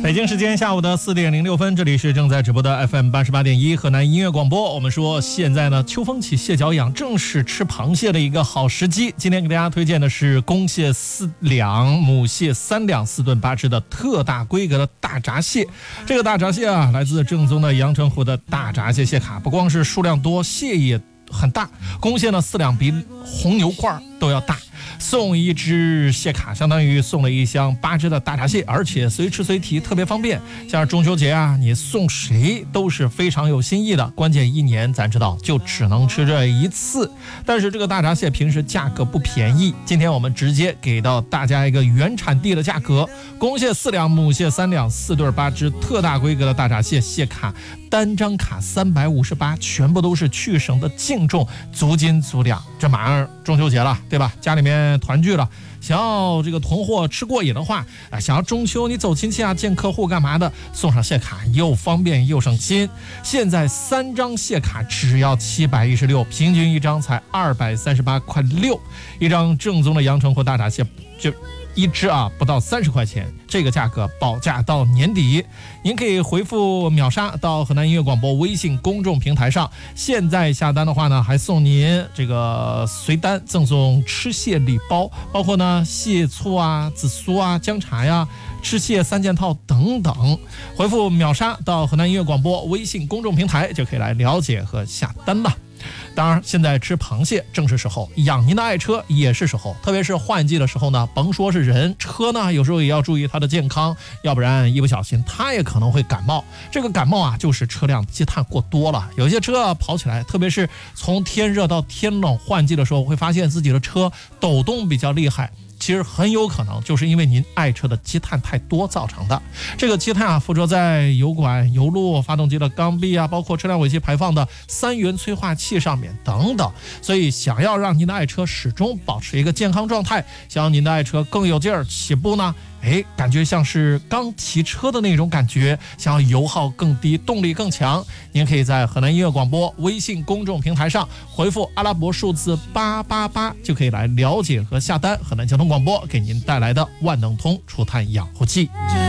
北京时间下午的4点06分，这里是正在直播的 FM 88.1河南音乐广播。我们说现在呢，秋风起，蟹脚痒，正是吃螃蟹的一个好时机。今天给大家推荐的是公蟹4两，母蟹3两，4吨8只的特大规格的大闸蟹。这个大闸蟹啊，来自正宗的阳澄湖的大闸蟹蟹卡，不光是数量多，蟹也很大。公蟹呢4两比红牛块都要大。送1只蟹卡相当于送了1箱8只的大闸蟹，而且随吃随提，特别方便。像中秋节啊，你送谁都是非常有新意的。关键一年咱知道就只能吃这一次，但是这个大闸蟹平时价格不便宜，今天我们直接给到大家一个原产地的价格。公蟹4两，母蟹3两，4对8只特大规格的大闸蟹蟹卡，单张卡358，全部都是去省的净重，足斤足两。这马上中秋节了，对吧？家里面团聚了，想要这个囤货吃过瘾的话，想要中秋你走亲戚啊、见客户干嘛的，送上蟹卡又方便又省心。现在3张蟹卡只要716，平均一张才238块6，一张正宗的阳澄湖大闸蟹就1只啊不到30块钱，这个价格保价到年底。您可以回复秒杀到河南音乐广播微信公众平台上，现在下单的话呢，还送您这个随单赠送吃蟹礼包，包括呢蟹醋啊、紫苏啊、姜茶呀、吃蟹3件套等等。回复秒杀到河南音乐广播微信公众平台就可以来了解和下单了。当然现在吃螃蟹正是时候，养您的爱车也是时候，特别是换季的时候呢，甭说是人，车呢有时候也要注意它的健康，要不然一不小心它也可能会感冒。这个感冒啊，就是车辆积碳过多了。有些车跑起来，特别是从天热到天冷换季的时候，会发现自己的车抖动比较厉害，其实很有可能就是因为您爱车的积碳太多造成的。这个积碳啊，附着在油管、油路、发动机的缸壁啊，包括车辆尾气排放的3元催化器上面等等。所以想要让您的爱车始终保持一个健康状态，想要您的爱车更有劲儿起步呢，感觉像是刚骑车的那种感觉，想要油耗更低，动力更强，您可以在河南音乐广播微信公众平台上回复阿拉伯数字888，就可以来了解和下单河南交通广播给您带来的万能通除碳养护剂。